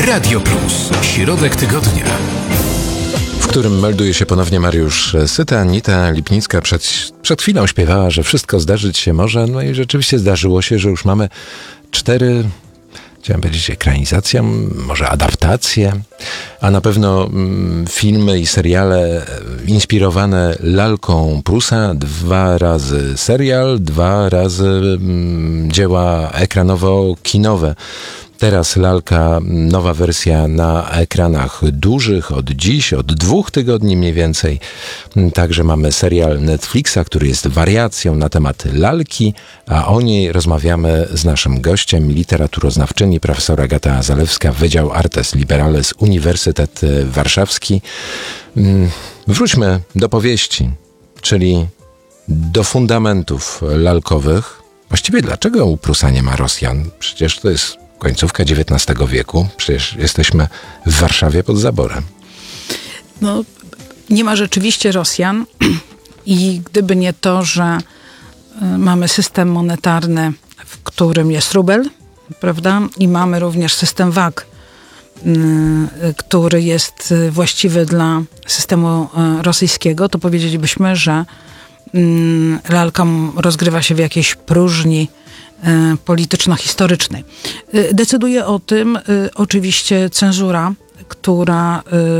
Radio Plus. Środek tygodnia, w którym melduje się ponownie Mariusz Syta. Anita Lipnicka przed chwilą śpiewała, że wszystko zdarzyć się może. No i rzeczywiście zdarzyło się, że już mamy 4, chciałem powiedzieć ekranizację, może adaptacje, a na pewno filmy i seriale inspirowane lalką Prusa. 2 razy serial, 2 razy dzieła ekranowo-kinowe. Teraz lalka, nowa wersja na ekranach dużych od 2 tygodni mniej więcej. Także mamy serial Netflixa, który jest wariacją na temat lalki, a o niej rozmawiamy z naszym gościem, literaturoznawczyni profesor Agata Zalewska, Wydział Artes Liberales, Uniwersytet Warszawski. Wróćmy do powieści, czyli do fundamentów lalkowych. Właściwie dlaczego u Prusa nie ma Rosjan? Przecież to jest końcówka XIX wieku. Przecież jesteśmy w Warszawie pod zaborem. No, nie ma rzeczywiście Rosjan i gdyby nie to, że mamy system monetarny, w którym jest rubel, prawda? I mamy również system wag, który jest właściwy dla systemu rosyjskiego, to powiedzielibyśmy, że lalka rozgrywa się w jakiejś próżni polityczno-historycznej. Decyduje o tym oczywiście cenzura, która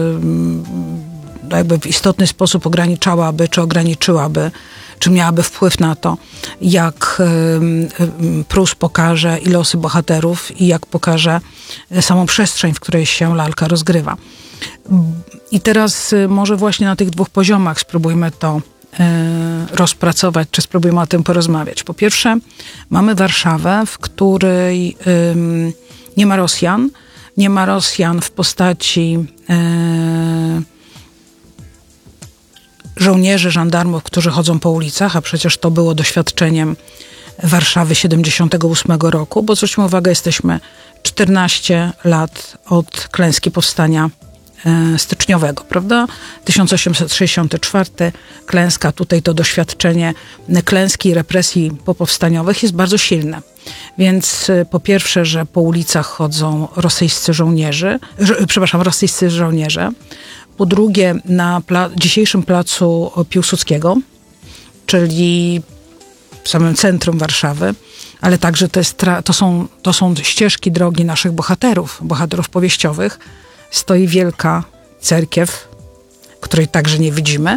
jakby w istotny sposób ograniczyłaby, czy miałaby wpływ na to, jak Prus pokaże i losy bohaterów i jak pokaże samą przestrzeń, w której się lalka rozgrywa. I teraz może właśnie na tych 2 poziomach spróbujmy to rozpracować, czy spróbujmy o tym porozmawiać. Po pierwsze, mamy Warszawę, w której nie ma Rosjan. Nie ma Rosjan w postaci żołnierzy, żandarmów, którzy chodzą po ulicach, a przecież to było doświadczeniem Warszawy 78 roku, bo zwróćmy uwagę, jesteśmy 14 lat od klęski powstania styczniowego, prawda? 1864 klęska, tutaj to doświadczenie klęski i represji popowstaniowych jest bardzo silne. Więc po pierwsze, że po ulicach chodzą rosyjscy żołnierze. Po drugie, na dzisiejszym placu Piłsudskiego, czyli w samym centrum Warszawy, ale także to są ścieżki drogi naszych bohaterów powieściowych. Stoi wielka cerkiew, której także nie widzimy.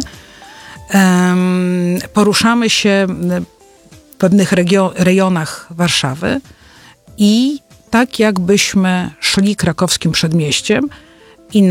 Poruszamy się w pewnych rejonach Warszawy i tak jakbyśmy szli krakowskim przedmieściem i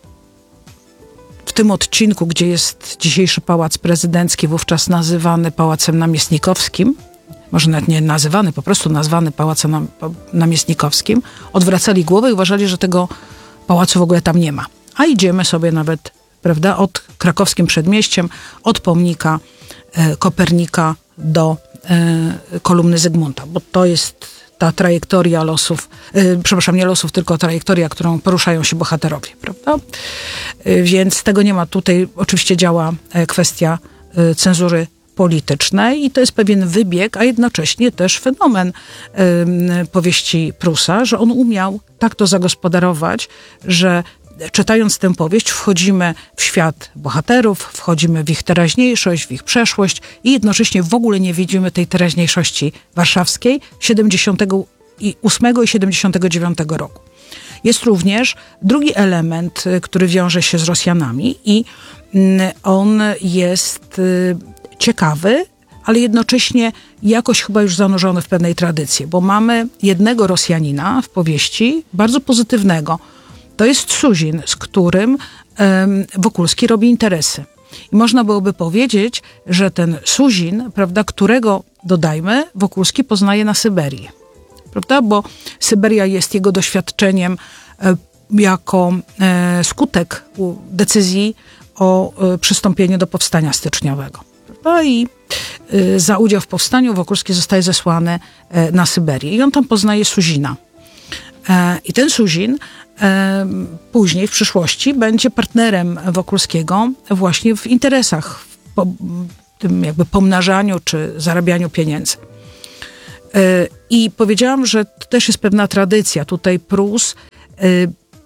w tym odcinku, gdzie jest dzisiejszy Pałac Prezydencki, wówczas nazywany Pałacem Namiestnikowskim, może nawet nie nazywany, po prostu nazwany Pałacem Namiestnikowskim, odwracali głowę i uważali, że tego pałacu w ogóle tam nie ma. A idziemy sobie nawet, prawda, od krakowskim przedmieściem, od pomnika Kopernika do kolumny Zygmunta, bo to jest ta trajektoria losów, nie losów, tylko trajektoria, którą poruszają się bohaterowie, prawda? Więc tego nie ma. Tutaj oczywiście działa kwestia cenzury politycznej i to jest pewien wybieg, a jednocześnie też fenomen powieści Prusa, że on umiał tak to zagospodarować, że czytając tę powieść wchodzimy w świat bohaterów, wchodzimy w ich teraźniejszość, w ich przeszłość i jednocześnie w ogóle nie widzimy tej teraźniejszości warszawskiej 78 i 79 roku. Jest również drugi element, który wiąże się z Rosjanami i on jest ciekawy, ale jednocześnie jakoś chyba już zanurzony w pewnej tradycji, bo mamy jednego Rosjanina w powieści, bardzo pozytywnego. To jest Suzin, z którym Wokulski robi interesy. I można byłoby powiedzieć, że ten Suzin, prawda, którego, dodajmy, Wokulski poznaje na Syberii. Prawda? Bo Syberia jest jego doświadczeniem jako skutek decyzji o przystąpieniu do powstania styczniowego. Prawda? I za udział w powstaniu Wokulski zostaje zesłany na Syberię. I on tam poznaje Suzina. I ten Suzin później, w przyszłości, będzie partnerem Wokulskiego właśnie w interesach, w tym jakby pomnażaniu czy zarabianiu pieniędzy. I powiedziałam, że to też jest pewna tradycja. Tutaj Prus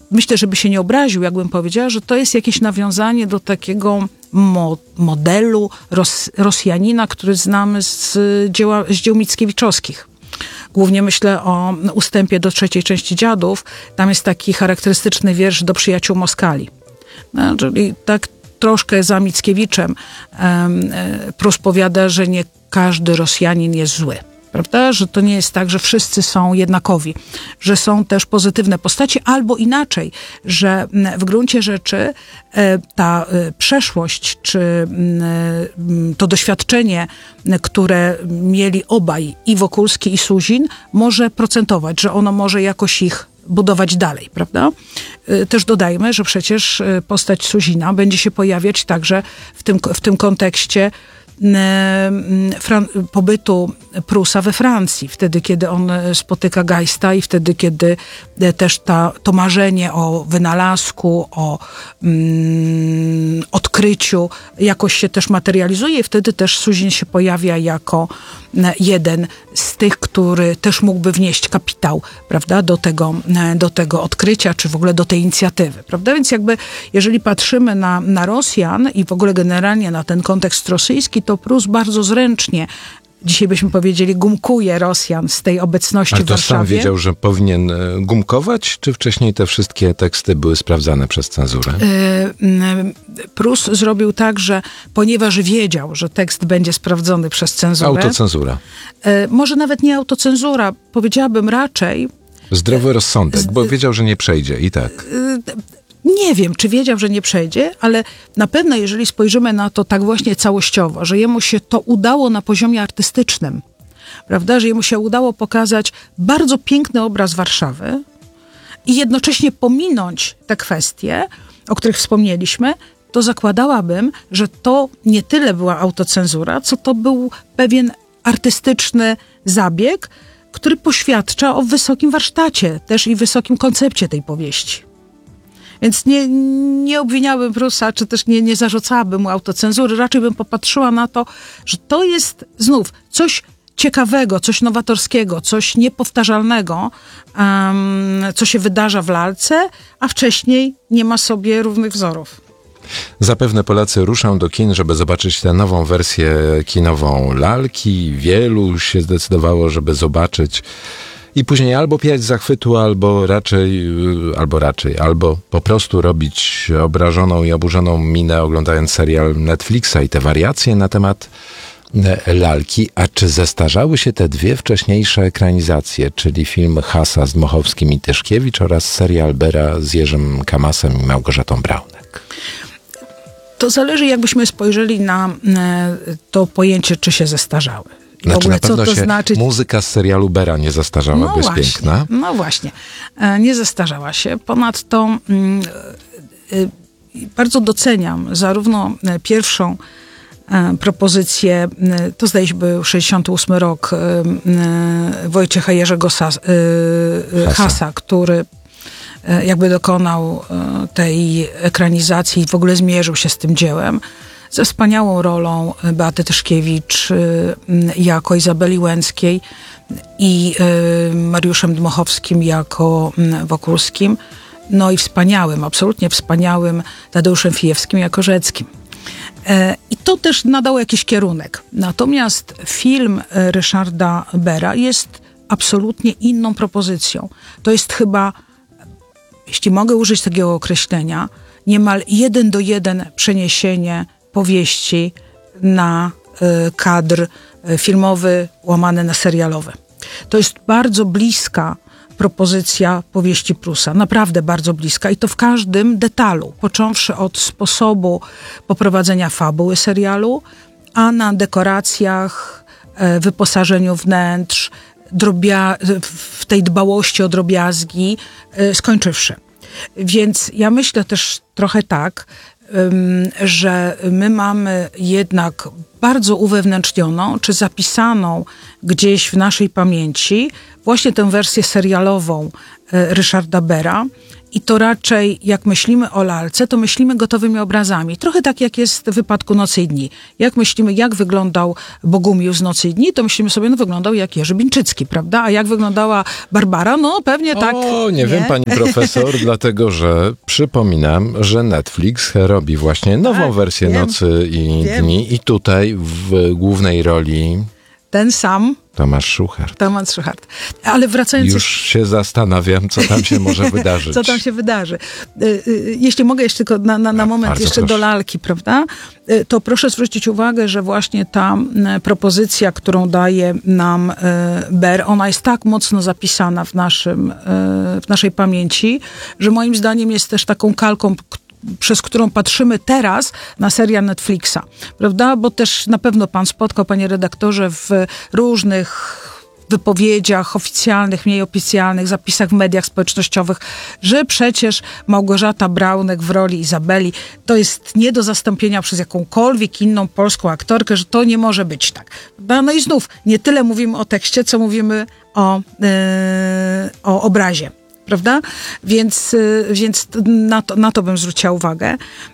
myślę, żeby się nie obraził, jakbym powiedziała, że to jest jakieś nawiązanie do takiego modelu Rosjanina, który znamy z dzieł Mickiewiczowskich. Głównie myślę o ustępie do 3. części Dziadów. Tam jest taki charakterystyczny wiersz do przyjaciół Moskali. No, czyli tak troszkę za Mickiewiczem Prus powiada, że nie każdy Rosjanin jest zły. Prawda? Że to nie jest tak, że wszyscy są jednakowi, że są też pozytywne postacie, albo inaczej, że w gruncie rzeczy ta przeszłość, czy to doświadczenie, które mieli obaj, i Wokulski, i Suzin, może procentować, że ono może jakoś ich budować dalej, prawda? Też dodajmy, że przecież postać Suzina będzie się pojawiać także w tym kontekście pobytu Prusa we Francji, wtedy kiedy on spotyka Geista i wtedy kiedy też to marzenie o wynalazku, o odkryciu jakoś się też materializuje i wtedy też Suzin się pojawia jako jeden z tych, który też mógłby wnieść kapitał, prawda, do tego odkrycia, czy w ogóle do tej inicjatywy, prawda? Więc jakby, jeżeli patrzymy na Rosjan i w ogóle generalnie na ten kontekst rosyjski, to Prus bardzo zręcznie, dzisiaj byśmy powiedzieli, gumkuje Rosjan z tej obecności w Warszawie. Ale to sam wiedział, że powinien gumkować, czy wcześniej te wszystkie teksty były sprawdzane przez cenzurę? Prus zrobił tak, że ponieważ wiedział, że tekst będzie sprawdzony przez cenzurę... Autocenzura. Może nawet nie autocenzura, powiedziałabym raczej... Zdrowy rozsądek, bo wiedział, że nie przejdzie i tak. Nie wiem, czy wiedział, że nie przejdzie, ale na pewno, jeżeli spojrzymy na to tak właśnie całościowo, że jemu się to udało na poziomie artystycznym, prawda, że jemu się udało pokazać bardzo piękny obraz Warszawy i jednocześnie pominąć te kwestie, o których wspomnieliśmy, to zakładałabym, że to nie tyle była autocenzura, co to był pewien artystyczny zabieg, który poświadcza o wysokim warsztacie też i wysokim koncepcie tej powieści. Więc nie obwiniałabym Prusa, czy też nie zarzucałabym mu autocenzury. Raczej bym popatrzyła na to, że to jest znów coś ciekawego, coś nowatorskiego, coś niepowtarzalnego, co się wydarza w lalce, a wcześniej nie ma sobie równych wzorów. Zapewne Polacy ruszą do kin, żeby zobaczyć tę nową wersję kinową lalki. Wielu się zdecydowało, żeby zobaczyć i później albo piać z zachwytu, albo po prostu robić obrażoną i oburzoną minę, oglądając serial Netflixa i te wariacje na temat lalki. A czy zestarzały się te dwie wcześniejsze ekranizacje, czyli film Hasa z Dmochowskim i Tyszkiewicz oraz serial Bera z Jerzym Kamasem i Małgorzatą Braunek? To zależy, jakbyśmy spojrzeli na to pojęcie, czy się zestarzały. Znaczy, na pewno się muzyka z serialu Bera nie zestarzała, bo jest piękna. No właśnie, nie zestarzała się. Ponadto bardzo doceniam zarówno pierwszą propozycję, to zdaje się był 68 rok, Wojciecha Jerzego Hasa, który jakby dokonał tej ekranizacji i w ogóle zmierzył się z tym dziełem, ze wspaniałą rolą Beaty Tyszkiewicz jako Izabeli Łęckiej i Mariuszem Dmochowskim jako Wokulskim, no i wspaniałym, absolutnie wspaniałym Tadeuszem Fijewskim jako Rzeckim. I to też nadało jakiś kierunek. Natomiast film Ryszarda Bera jest absolutnie inną propozycją. To jest chyba, jeśli mogę użyć takiego określenia, niemal 1:1 przeniesienie powieści na kadr filmowy łamany na serialowy. To jest bardzo bliska propozycja powieści Prusa, naprawdę bardzo bliska i to w każdym detalu, począwszy od sposobu poprowadzenia fabuły serialu, a na dekoracjach, wyposażeniu wnętrz, w tej dbałości o drobiazgi, skończywszy. Więc ja myślę też trochę tak, że my mamy jednak bardzo uwewnętrznioną, czy zapisaną gdzieś w naszej pamięci właśnie tę wersję serialową Ryszarda Bera I to raczej, jak myślimy o lalce, to myślimy gotowymi obrazami. Trochę tak, jak jest w wypadku Nocy i Dni. Jak myślimy, jak wyglądał Bogumił z Nocy i Dni, to myślimy sobie, no wyglądał jak Jerzy Bińczycki, prawda? A jak wyglądała Barbara? No pewnie tak. O, nie wiem, pani profesor, dlatego że przypominam, że Netflix robi właśnie nową wersję wiem, Nocy i Dni i tutaj w głównej roli ten sam Tomasz Szuchart. Tomasz Szuchart. Ale wracając... Już się zastanawiam, co tam się może wydarzyć. Co tam się wydarzy. Jeśli mogę jeszcze tylko na moment jeszcze proszę. do lalki, prawda? To proszę zwrócić uwagę, że właśnie ta propozycja, którą daje nam Ber, ona jest tak mocno zapisana w naszej pamięci, że moim zdaniem jest też taką kalką, przez którą patrzymy teraz na serial Netflixa, prawda? Bo też na pewno pan spotkał, panie redaktorze, w różnych wypowiedziach oficjalnych, mniej oficjalnych, zapisach w mediach społecznościowych, że przecież Małgorzata Braunek w roli Izabeli to jest nie do zastąpienia przez jakąkolwiek inną polską aktorkę, że to nie może być tak. No i znów, nie tyle mówimy o tekście, co mówimy o obrazie. Prawda? Więc na to bym zwróciła uwagę.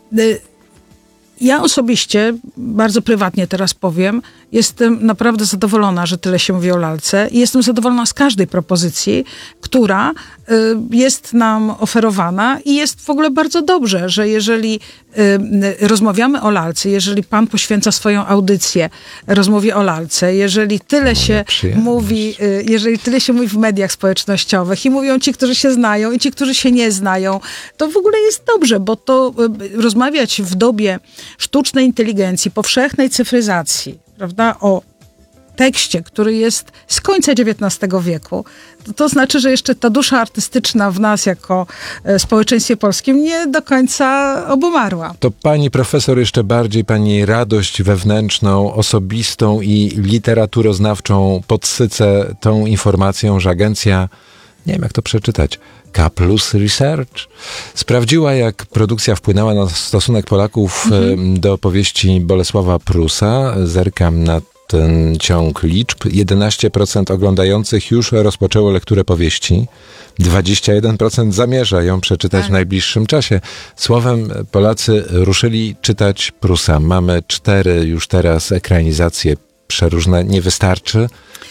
Ja osobiście, bardzo prywatnie teraz powiem, jestem naprawdę zadowolona, że tyle się mówi o lalce i jestem zadowolona z każdej propozycji, która jest nam oferowana i jest w ogóle bardzo dobrze, że jeżeli rozmawiamy o lalce, jeżeli pan poświęca swoją audycję rozmowie o lalce, jeżeli tyle się mówi w mediach społecznościowych i mówią ci, którzy się znają i ci, którzy się nie znają, to w ogóle jest dobrze, bo to rozmawiać w dobie sztucznej inteligencji, powszechnej cyfryzacji, prawda, o tekście, który jest z końca XIX wieku, to znaczy, że jeszcze ta dusza artystyczna w nas jako społeczeństwie polskim nie do końca obumarła. To pani profesor jeszcze bardziej pani radość wewnętrzną, osobistą i literaturoznawczą podsycę tą informacją, że agencja, nie wiem jak to przeczytać, K+ Research sprawdziła, jak produkcja wpłynęła na stosunek Polaków do powieści Bolesława Prusa. Zerkam na ten ciąg liczb. 11% oglądających już rozpoczęło lekturę powieści. 21% zamierza ją przeczytać w najbliższym czasie. Słowem, Polacy ruszyli czytać Prusa. Mamy 4 już teraz ekranizacje przeróżne. Nie wystarczy?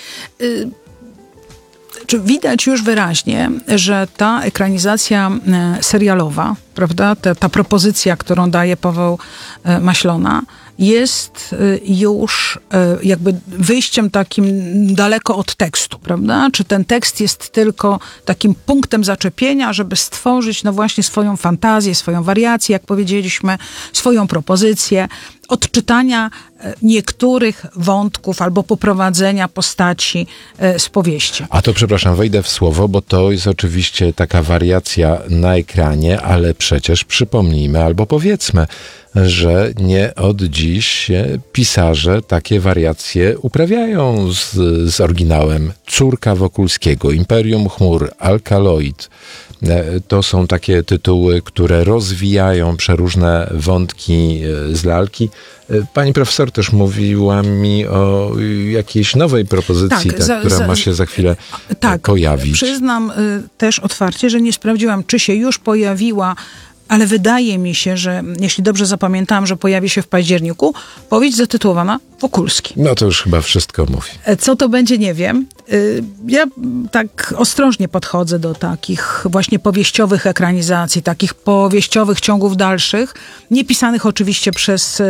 Widać już wyraźnie, że ta ekranizacja serialowa, prawda, ta propozycja, którą daje Paweł Maślona, jest już jakby wyjściem takim daleko od tekstu, prawda? Czy ten tekst jest tylko takim punktem zaczepienia, żeby stworzyć no właśnie swoją fantazję, swoją wariację, jak powiedzieliśmy, swoją propozycję, odczytania niektórych wątków albo poprowadzenia postaci z powieści. A to przepraszam, wejdę w słowo, bo to jest oczywiście taka wariacja na ekranie, ale przecież przypomnijmy albo powiedzmy, że nie od dziś pisarze takie wariacje uprawiają z oryginałem. Córka Wokulskiego, Imperium Chmur, Alkaloid. To są takie tytuły, które rozwijają przeróżne wątki z lalki. Pani profesor też mówiła mi o jakiejś nowej propozycji, która ma się za chwilę pojawić. Przyznam też otwarcie, że nie sprawdziłam, czy się już pojawiła, ale wydaje mi się, że jeśli dobrze zapamiętałam, że pojawi się w październiku, powieść zatytułowana Wokulski. No to już chyba wszystko mówi. Co to będzie, nie wiem. Ja tak ostrożnie podchodzę do takich właśnie powieściowych ekranizacji, takich powieściowych ciągów dalszych, nie pisanych oczywiście przez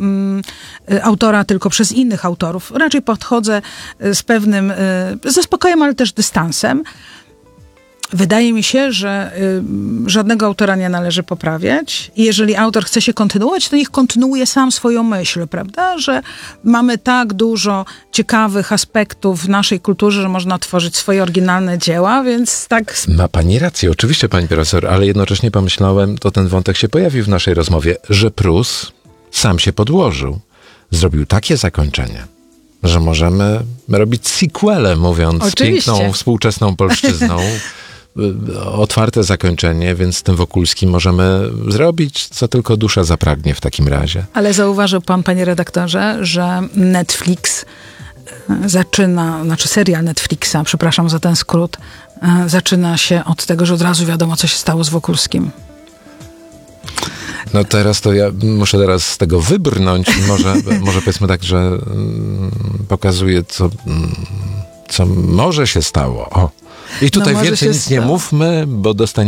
autora, tylko przez innych autorów. Raczej podchodzę z pewnym zaspokojem, ale też dystansem. Wydaje mi się, że żadnego autora nie należy poprawiać i jeżeli autor chce się kontynuować, to niech kontynuuje sam swoją myśl, prawda? Że mamy tak dużo ciekawych aspektów w naszej kulturze, że można tworzyć swoje oryginalne dzieła, więc tak... Ma pani rację, oczywiście pani profesor, ale jednocześnie pomyślałem, to ten wątek się pojawił w naszej rozmowie, że Prus sam się podłożył. Zrobił takie zakończenie, że możemy robić sequele, mówiąc oczywiście piękną, współczesną polszczyzną. Otwarte zakończenie, więc z tym Wokulskim możemy zrobić, co tylko dusza zapragnie w takim razie. Ale zauważył pan, panie redaktorze, że Netflix serial Netflixa, przepraszam za ten skrót, zaczyna się od tego, że od razu wiadomo, co się stało z Wokulskim. No teraz to ja muszę teraz z tego wybrnąć i może powiedzmy tak, że pokazuje, co może się stało. O. I tutaj może więcej się nic nie stało. mówmy, bo dostaniemy